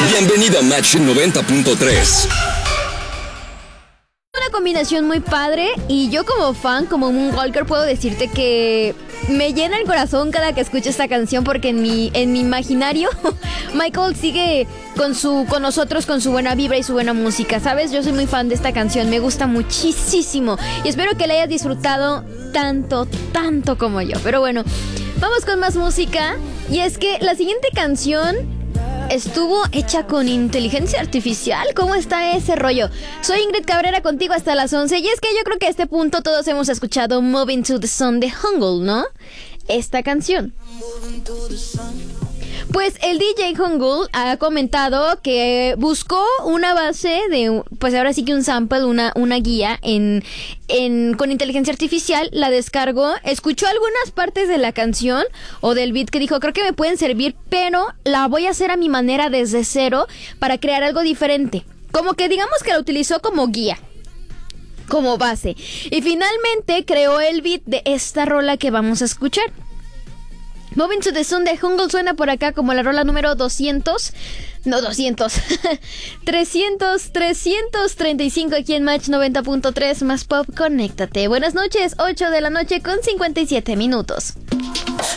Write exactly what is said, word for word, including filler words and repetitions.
Bienvenido a Match noventa punto tres. Una combinación muy padre y yo como fan, como Moonwalker, puedo decirte que me llena el corazón cada que escucho esta canción porque en mi, en mi imaginario Michael sigue con, su, con nosotros, con su buena vibra y su buena música, ¿sabes? Yo soy muy fan de esta canción, me gusta muchísimo y espero que la hayas disfrutado tanto, tanto como yo. Pero bueno, vamos con más música y es que la siguiente canción estuvo hecha con inteligencia artificial. ¿Cómo está ese rollo? Soy Ingrid Cabrera contigo hasta las once. Y es que yo creo que a este punto todos hemos escuchado Moving to the Sun de Hangul, ¿no? Esta canción. Pues el D J Hangul ha comentado que buscó una base de, pues ahora sí que un sample, una, una guía en, en, con inteligencia artificial, la descargó, escuchó algunas partes de la canción o del beat que dijo, creo que me pueden servir, pero la voy a hacer a mi manera desde cero para crear algo diferente. Como que digamos que la utilizó como guía, como base. Y finalmente creó el beat de esta rola que vamos a escuchar. Moving to the Sun de Hangul suena por acá como la rola número doscientos. No, doscientos. trescientos, trescientos treinta y cinco aquí en Match noventa punto tres. Más pop, conéctate. Buenas noches, ocho de la noche con cincuenta y siete minutos.